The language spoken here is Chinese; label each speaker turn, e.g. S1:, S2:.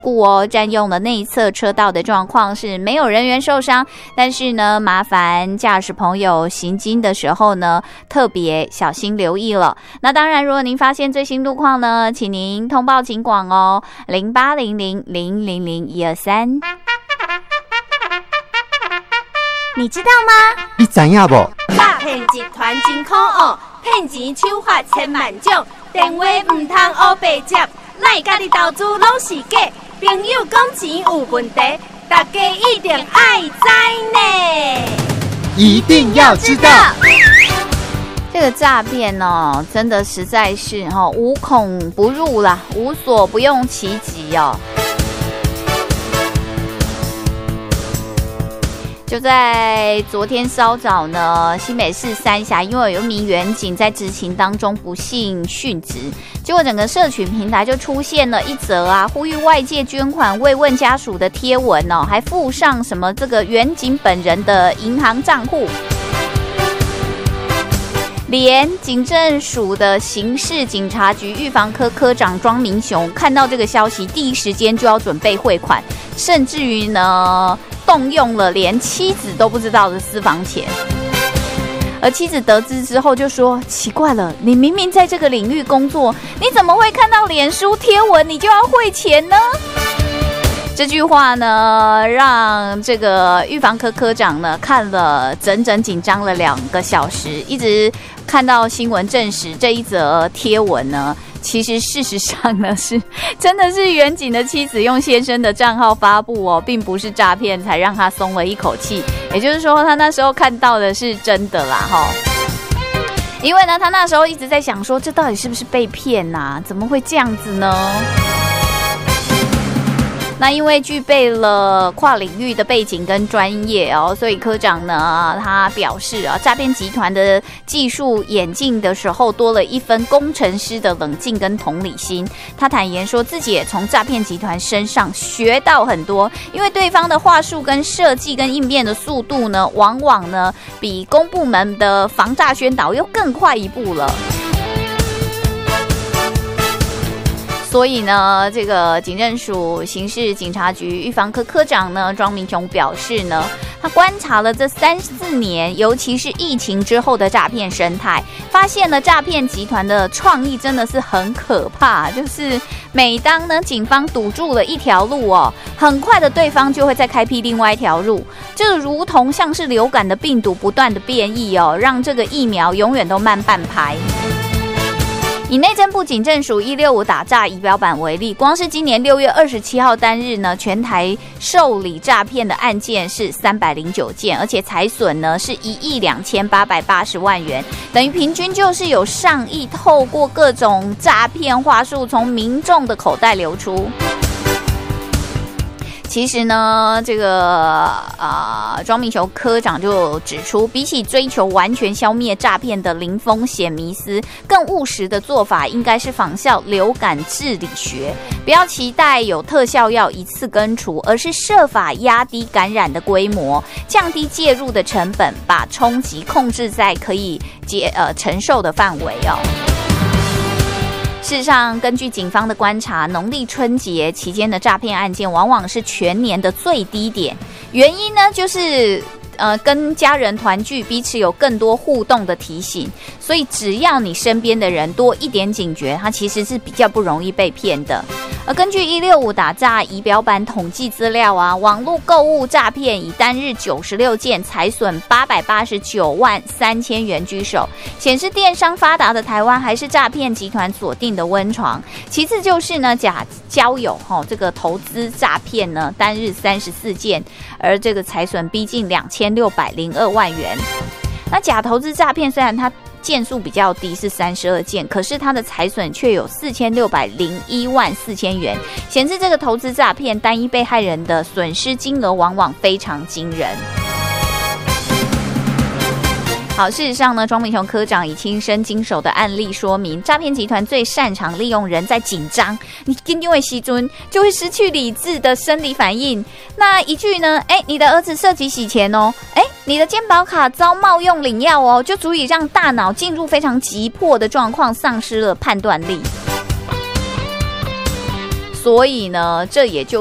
S1: 故哦，占用了内侧车道的状况是没有人员受伤，但是呢，麻烦驾驶朋友行经的时候呢，特别小心留意了。那当然，如果您发现最新路况呢，请您通报警广哦，0800000123。你知道吗？
S2: 你知影无？
S3: 诈骗集团真可恶，骗钱手法千万种，电话唔通黑白接，赖家己投资拢是假。朋友讲钱有问题，大家一定爱知呢，
S2: 一定要知道。
S1: 这个诈骗哦，真的实在是无孔不入啦，无所不用其极哦。就在昨天稍早呢，新北市三峡因为有一名员警在执勤当中不幸殉职，结果整个社群平台就出现了一则呼吁外界捐款慰问家属的贴文哦，还附上什么这个员警本人的银行账户。连警政署的刑事警察局预防科科长庄明雄看到这个消息，第一时间就要准备汇款，甚至于呢动用了连妻子都不知道的私房钱。而妻子得知之后就说：奇怪了，你明明在这个领域工作，你怎么会看到脸书贴文你就要汇钱呢？这句话呢，让这个预防科科长呢看了整整紧张了2个小时，一直看到新闻证实这一则贴文呢，其实事实上呢是真的是员警的妻子用先生的账号发布哦，并不是诈骗，才让他松了一口气。也就是说，他那时候看到的是真的啦齁。因为呢，他那时候一直在想说，这到底是不是被骗啊？怎么会这样子呢？那因为具备了跨领域的背景跟专业哦，所以科长呢，他表示诈骗集团的技术演进的时候，多了一分工程师的冷静跟同理心。他坦言说，自己也从诈骗集团身上学到很多，因为对方的话术跟设计跟应变的速度呢，往往呢比公部门的防诈宣导又更快一步了。所以呢，这个警政署刑事警察局预防科科长呢庄明雄表示呢，他观察了这3-4年，尤其是疫情之后的诈骗生态，发现了诈骗集团的创意真的是很可怕。就是每当呢警方堵住了一条路哦，很快的对方就会再开辟另外一条路，就如同像是流感的病毒不断的变异哦，让这个疫苗永远都慢半拍。以内政部警政署165打诈仪表板为例，光是今年6月27号单日呢，全台受理诈骗的案件是309件，而且财损呢是12880万元，等于平均就是有上亿透过各种诈骗话术从民众的口袋流出。其实呢，这个庄明雄科长就指出，比起追求完全消灭诈骗的零风险迷思，更务实的做法应该是仿效流感治理学，不要期待有特效药一次根除，而是设法压低感染的规模，降低介入的成本，把冲击控制在可以承受的范围哦。事实上，根据警方的观察，农历春节期间的诈骗案件往往是全年的最低点。原因呢，就是跟家人团聚，彼此有更多互动的提醒。所以，只要你身边的人多一点警觉，它其实是比较不容易被骗的。而根据165打诈仪表板统计资料网络购物诈骗以单日96件，财损889万3000元居首，显示电商发达的台湾还是诈骗集团锁定的温床。其次就是呢，假交友这个投资诈骗呢，单日34件，而这个财损逼近2602万元。那假投资诈骗虽然它件数比较低，是32件，可是它的财损却有4601万4000元，显示这个投资诈骗单一被害人的损失金额往往非常惊人。好，事实上呢，庄明雄科长以亲身经手的案例说明，诈骗集团最擅长利用人在紧张，你紧张的时候就会失去理智的生理反应。那一句呢，你的儿子涉及洗钱哦，你的健保卡遭冒用领药哦，就足以让大脑进入非常急迫的状况，丧失了判断力。 所以呢，这也就